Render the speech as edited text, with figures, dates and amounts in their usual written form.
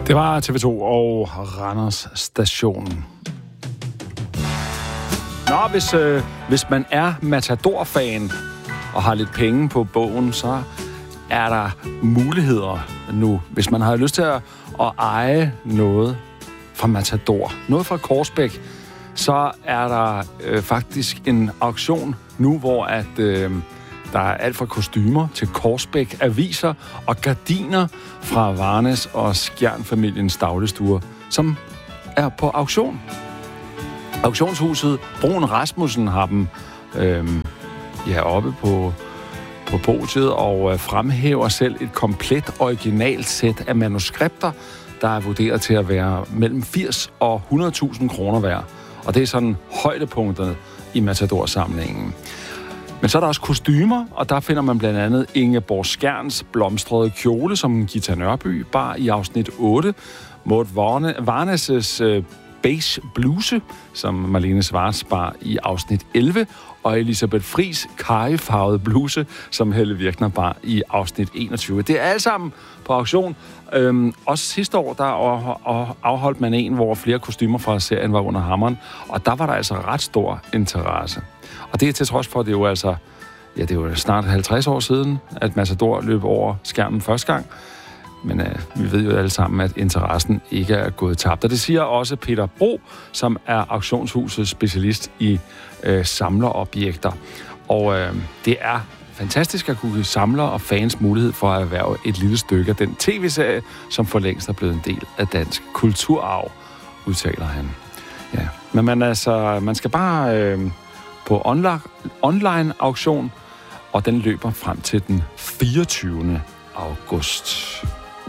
Det var TV2 og Randers Station. Nå, hvis man er Matador-fan og har lidt penge på bogen, så er der muligheder nu. Hvis man har lyst til at eje noget fra Matador, noget fra Korsbæk, så er der faktisk en auktion nu, hvor der er alt fra kostymer til Korsbæk, aviser og gardiner fra Varnes og Skjern-familiens dagligstuer, som er på auktion. Auktionshuset Brun Rasmussen har dem oppe på podiet og fremhæver selv et komplet originalt sæt af manuskripter, der er vurderet til at være mellem 80 og 100.000 kroner værd. Og det er sådan højdepunktet i Matador-samlingen. Men så er der også kostymer, og der finder man blandt andet Ingeborg Skjerns blomstrede kjole, som Gita Nørby bar i afsnit 8. Maud Varnes' beige bluse, som Marlene Schwartz bar i afsnit 11. Og Elisabeth Friis karryfarvede bluse, som Helle Virkner bar i afsnit 21. Det er alt sammen på auktion. Også sidste år, der afholdt man en, hvor flere kostymer fra serien var under hammeren, og der var der altså ret stor interesse. Og det er til trods for, at det er jo snart 50 år siden, at Matador løb over skærmen første gang. Men vi ved jo alle sammen, at interessen ikke er gået tabt. Og det siger også Peter Bro, som er auktionshusets specialist i samlerobjekter. Og det er fantastisk at kunne give samlere og fans mulighed for at erhverve et lille stykke af den tv-serie, som for længst er blevet en del af dansk kulturarv, udtaler han. Ja. Men man skal bare på online auktion, og den løber frem til den 24. august.